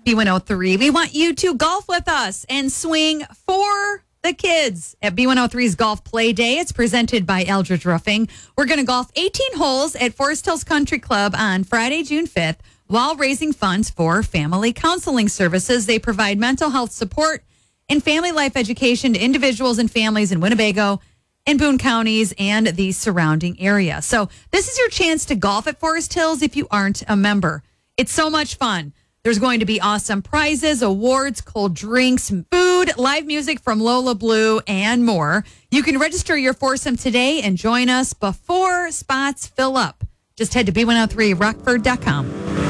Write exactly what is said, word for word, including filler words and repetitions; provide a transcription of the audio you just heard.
B one oh three. We want you to golf with us and swing for the kids at B one oh three's Golf Play Day. It's presented by Eldridge Roofing. We're going to golf eighteen holes at Forest Hills Country Club on Friday, June fifth, while raising funds for family counseling services. They provide mental health support and family life education to individuals and families in Winnebago and Boone counties and the surrounding area. So this is your chance to golf at Forest Hills if you aren't a member. It's so much fun. There's going to be awesome prizes, awards, cold drinks, food, live music from Lola Blue, and more. You can register your foursome today and join us before spots fill up. Just head to B one oh three rockford dot com.